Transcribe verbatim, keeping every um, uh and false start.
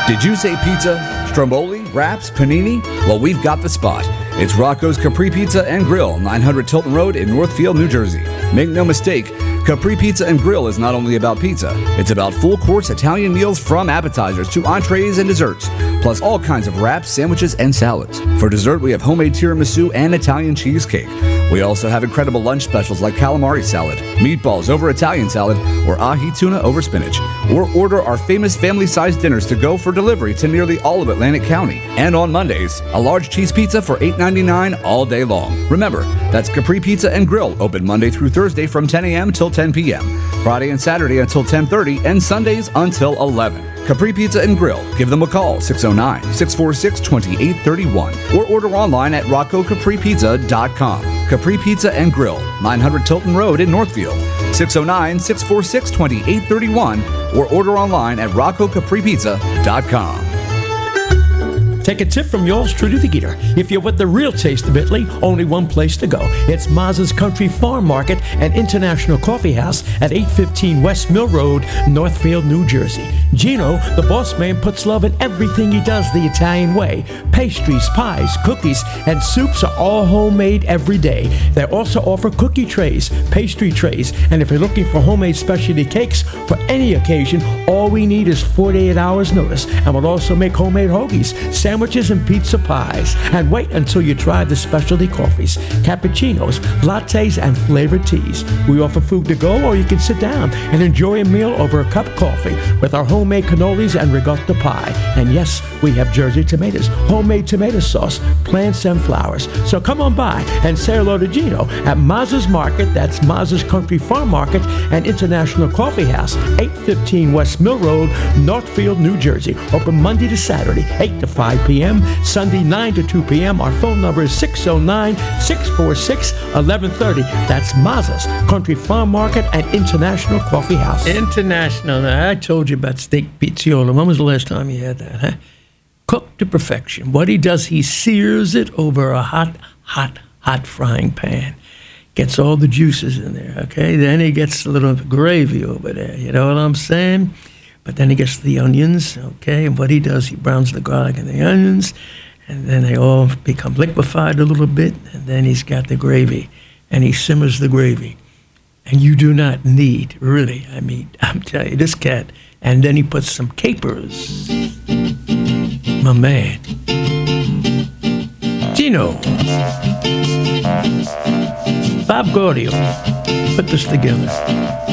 Did you say pizza? Stromboli? Wraps? Panini? Well, we've got the spot. It's Rocco's Capri Pizza and Grill, nine hundred Tilton Road in Northfield, New Jersey. Make no mistake, Capri Pizza and Grill is not only about pizza, it's about full-course Italian meals from appetizers to entrees and desserts, plus all kinds of wraps, sandwiches, and salads. For dessert, we have homemade tiramisu and Italian cheesecake. We also have incredible lunch specials like calamari salad, meatballs over Italian salad, or ahi tuna over spinach. Or order our famous family-sized dinners to go for delivery to nearly all of Atlantic County. And on Mondays, a large cheese pizza for eight ninety-nine all day long. Remember, that's Capri Pizza and Grill, open Monday through Thursday from ten a.m. till ten p.m., Friday and Saturday until ten thirty, and Sundays until eleven. Capri Pizza and Grill. Give them a call, six oh nine, six four six, two eight three one, or order online at rocco capri pizza dot com. Capri Pizza and Grill, nine hundred Tilton Road in Northfield, six oh nine, six four six, two eight three one, or order online at rocco capri pizza dot com. Take a tip from yours truly, the Geeter. If you want the real taste of Italy, only one place to go. It's Mazza's Country Farm Market and International Coffee House at eight fifteen West Mill Road, Northfield, New Jersey. Gino, the boss man, puts love in everything he does the Italian way. Pastries, pies, cookies, and soups are all homemade every day. They also offer cookie trays, pastry trays, and if you're looking for homemade specialty cakes for any occasion, all we need is forty-eight hours notice, and we'll also make homemade hoagies, sandwiches, and pizza pies. And wait until you try the specialty coffees, cappuccinos, lattes, and flavored teas. We offer food to go, or you can sit down and enjoy a meal over a cup of coffee with our homemade cannolis and ricotta pie. And yes, we have Jersey tomatoes, homemade tomato sauce, plants, and flowers. So come on by and say hello to Gino at Mazza's Market. That's Mazza's Country Farm Market and International Coffee House, eight fifteen West Mill Road, Northfield, New Jersey. Open Monday to Saturday, eight to five p.m., Sunday nine to two p.m. Our phone number is six oh nine, six four six, eleven thirty. That's Mazza's Country Farm Market and International Coffee House. International. Now, I told you about steak pizziolo. When was the last time you had that, huh? Cooked to perfection. What he does, he sears it over a hot, hot, hot frying pan. Gets all the juices in there, okay? Then he gets a little gravy over there. You know what I'm saying? But then he gets the onions, okay? And what he does, he browns the garlic and the onions, and then they all become liquefied a little bit, and then he's got the gravy, and he simmers the gravy. And you do not need, really, I mean, I'm telling you, this cat, and then he puts some capers. My man. Gino. Bob Gaudio put this together.